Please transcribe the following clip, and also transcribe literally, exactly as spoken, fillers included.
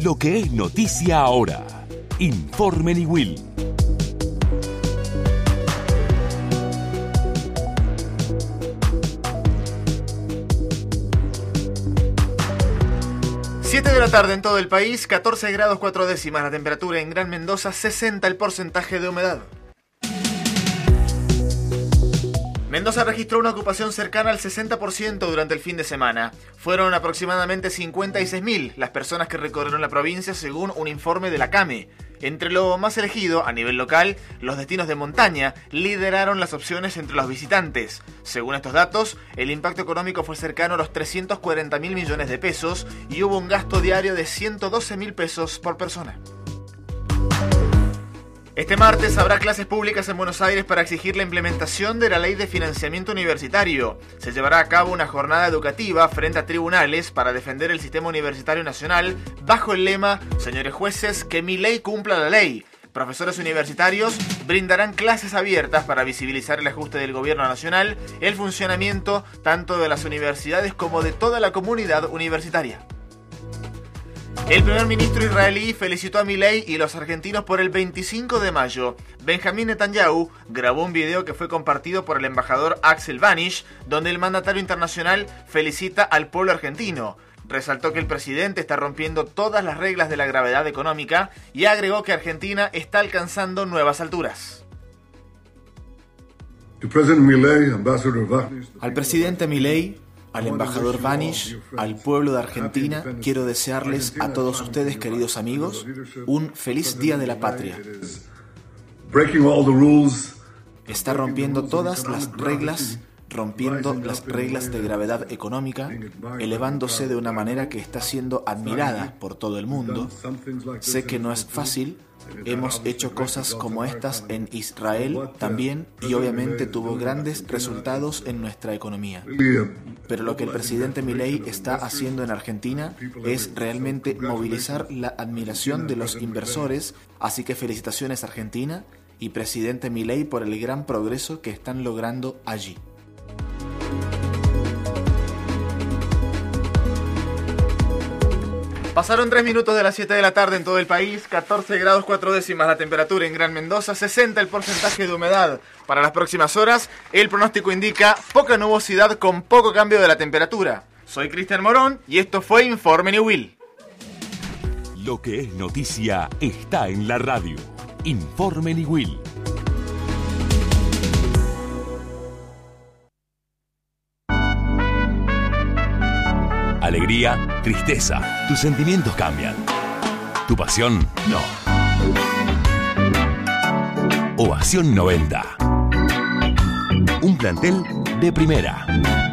Lo que es noticia ahora. Informe Niwil. siete de la tarde en todo el país, catorce grados cuatro décimas la temperatura en Gran Mendoza, sesenta el porcentaje de humedad. Mendoza registró una ocupación cercana al sesenta por ciento durante el fin de semana. Fueron aproximadamente cincuenta y seis mil las personas que recorrieron la provincia según un informe de la CAME. Entre lo más elegido a nivel local, los destinos de montaña lideraron las opciones entre los visitantes. Según estos datos, el impacto económico fue cercano a los trescientos cuarenta mil millones de pesos y hubo un gasto diario de ciento doce mil pesos por persona. Este martes habrá clases públicas en Buenos Aires para exigir la implementación de la Ley de Financiamiento Universitario. Se llevará a cabo una jornada educativa frente a tribunales para defender el sistema universitario nacional bajo el lema «Señores jueces, que mi ley cumpla la ley». Profesores universitarios brindarán clases abiertas para visibilizar el ajuste del gobierno nacional, el funcionamiento tanto de las universidades como de toda la comunidad universitaria. El primer ministro israelí felicitó a Milei y los argentinos por el veinticinco de mayo. Benjamín Netanyahu grabó un video que fue compartido por el embajador Axel Vanish, donde el mandatario internacional felicita al pueblo argentino. Resaltó que el presidente está rompiendo todas las reglas de la gravedad económica y agregó que Argentina está alcanzando nuevas alturas. Al presidente Milei, al embajador Vanish, al pueblo de Argentina, quiero desearles a todos ustedes, queridos amigos, un feliz Día de la Patria. Está rompiendo todas las reglas, rompiendo las reglas de gravedad económica, elevándose de una manera que está siendo admirada por todo el mundo. Sé que no es fácil. Hemos hecho cosas como estas en Israel también y obviamente tuvo grandes resultados en nuestra economía. Pero lo que el presidente Milei está haciendo en Argentina es realmente movilizar la admiración de los inversores, así que felicitaciones Argentina y presidente Milei por el gran progreso que están logrando allí. Pasaron tres minutos de las siete de la tarde en todo el país, catorce grados cuatro décimas la temperatura en Gran Mendoza, sesenta el porcentaje de humedad. Para las próximas horas, el pronóstico indica poca nubosidad con poco cambio de la temperatura. Soy Cristian Morón y esto fue Informe Niwil. Lo que es noticia está en la radio. Informe Niwil. Alegría, tristeza, tus sentimientos cambian. Tu pasión, no. Ovación noventa. Un plantel de primera.